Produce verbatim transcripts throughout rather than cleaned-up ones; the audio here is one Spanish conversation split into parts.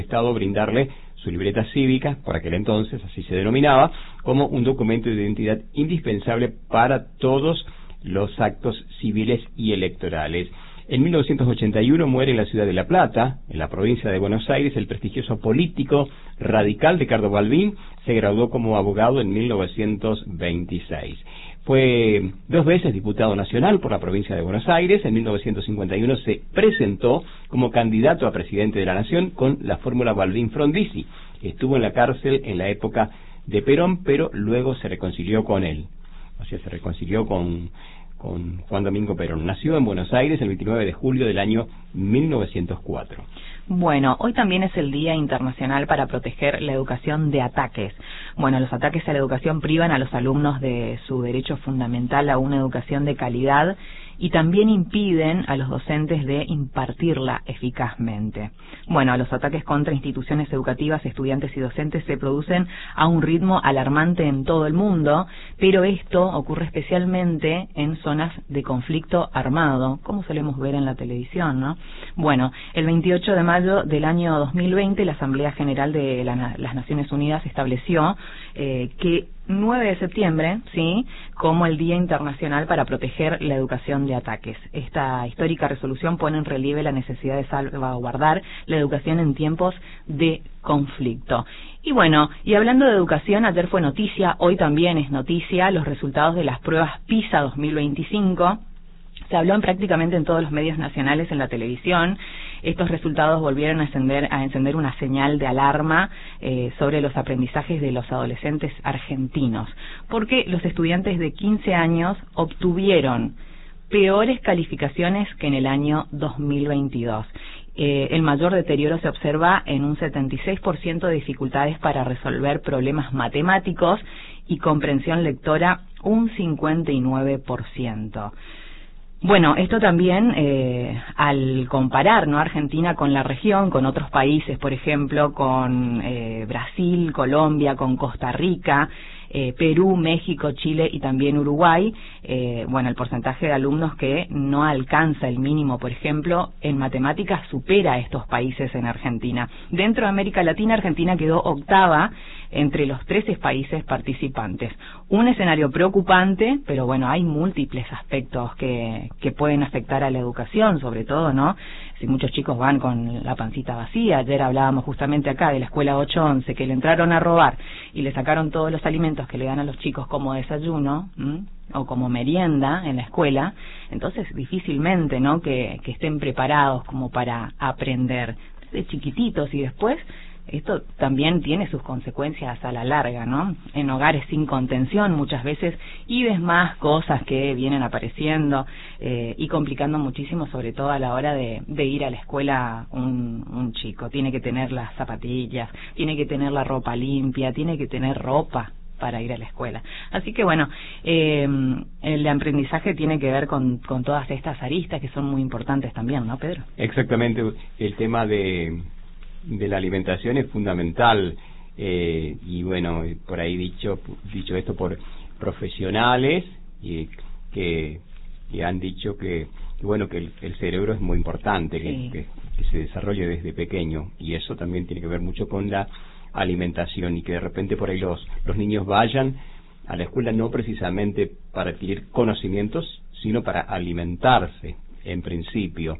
Estado brindarle su libreta cívica, por aquel entonces así se denominaba, como un documento de identidad indispensable para todos los actos civiles y electorales. En mil novecientos ochenta y uno muere en la ciudad de La Plata, en la provincia de Buenos Aires, el prestigioso político radical Ricardo Balbín. Se graduó como abogado en mil novecientos veintiséis. Fue dos veces diputado nacional por la provincia de Buenos Aires. En mil novecientos cincuenta y uno se presentó como candidato a presidente de la Nación con la fórmula Balbín-Frondizi. Estuvo en la cárcel en la época de Perón, pero luego se reconcilió con él. O sea, se reconcilió con, con Juan Domingo Perón. Nació en Buenos Aires el veintinueve de julio del año mil novecientos cuatro. Bueno, hoy también es el Día Internacional para proteger la educación de ataques. Bueno, los ataques a la educación privan a los alumnos de su derecho fundamental a una educación de calidad y también impiden a los docentes de impartirla eficazmente. Bueno, los ataques contra instituciones educativas, estudiantes y docentes se producen a un ritmo alarmante en todo el mundo, pero esto ocurre especialmente en zonas de conflicto armado, como solemos ver en la televisión, ¿no? Bueno, el veintiocho de mayo del año dos mil veinte, la Asamblea General de la, las Naciones Unidas estableció eh, que nueve de septiembre, sí, como el Día Internacional para proteger la educación de ataques. Esta histórica resolución pone en relieve la necesidad de salvaguardar la educación en tiempos de conflicto. Y bueno, y hablando de educación, ayer fue noticia, hoy también es noticia, los resultados de las pruebas PISA dos mil veinticinco. Se habló en prácticamente en todos los medios nacionales, en la televisión. Estos resultados volvieron a encender, a encender una señal de alarma eh, sobre los aprendizajes de los adolescentes argentinos, porque los estudiantes de quince años obtuvieron peores calificaciones que en el año dos mil veintidós. Eh, el mayor deterioro se observa en un setenta y seis por ciento de dificultades para resolver problemas matemáticos y comprensión lectora un cincuenta y nueve por ciento. Bueno, esto también eh, al comparar, ¿no?, Argentina con la región, con otros países, por ejemplo, con eh, Brasil, Colombia, con Costa Rica, eh, Perú, México, Chile y también Uruguay, eh, bueno, el porcentaje de alumnos que no alcanza el mínimo, por ejemplo, en matemáticas supera a estos países en Argentina. Dentro de América Latina, Argentina quedó octava entre los trece países participantes. Un escenario preocupante, pero bueno, hay múltiples aspectos que, que pueden afectar a la educación, sobre todo, ¿no? Si muchos chicos van con la pancita vacía. Ayer hablábamos justamente acá de la escuela ocho once, que le entraron a robar y le sacaron todos los alimentos que le dan a los chicos como desayuno, ¿m? o como merienda en la escuela. Entonces, difícilmente, ¿no?, que, que estén preparados como para aprender de chiquititos, y después esto también tiene sus consecuencias a la larga, ¿no? En hogares sin contención muchas veces, y demás cosas que vienen apareciendo eh, y complicando muchísimo, sobre todo a la hora de, de ir a la escuela un, un chico. Tiene que tener las zapatillas, tiene que tener la ropa limpia, tiene que tener ropa para ir a la escuela. Así que bueno, eh, el aprendizaje tiene que ver con, con todas estas aristas que son muy importantes también, ¿no, Pedro? Exactamente, el tema de... de la alimentación es fundamental, eh, y bueno, por ahí dicho dicho esto por profesionales y que, que han dicho que, que bueno, que el, el cerebro es muy importante, sí, que, que, que se desarrolle desde pequeño, y eso también tiene que ver mucho con la alimentación, y que de repente por ahí los los niños vayan a la escuela no precisamente para adquirir conocimientos, sino para alimentarse en principio.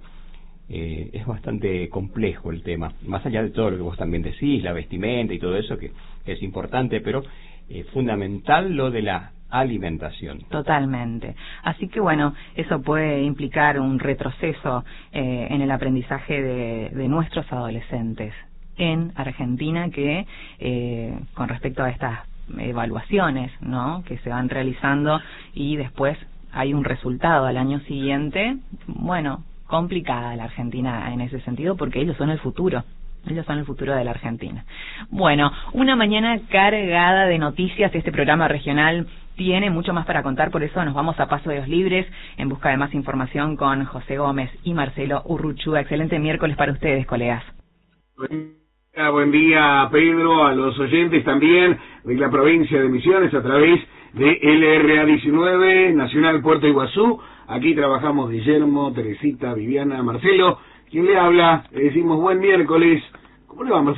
Eh, es bastante complejo el tema, más allá de todo lo que vos también decís, la vestimenta y todo eso, que es importante, pero es eh, fundamental lo de la alimentación. Totalmente. Así que bueno, eso puede implicar un retroceso eh, en el aprendizaje de, de nuestros adolescentes en Argentina, que eh, con respecto a estas evaluaciones, ¿no?, que se van realizando y después hay un resultado al año siguiente, bueno, complicada la Argentina en ese sentido, porque ellos son el futuro. Ellos son el futuro de la Argentina. Bueno, una mañana cargada de noticias. Este programa regional tiene mucho más para contar, por eso nos vamos a Paso de los Libres en busca de más información con José Gómez y Marcelo Urruchúa. Excelente miércoles para ustedes, colegas. Buen día, buen día, Pedro, a los oyentes también de la provincia de Misiones a través de L R A diecinueve, Nacional Puerto Iguazú. Aquí trabajamos Guillermo, Teresita, Viviana, Marcelo. ¿Quién le habla? Le decimos buen miércoles. ¿Cómo le va, Marcelo?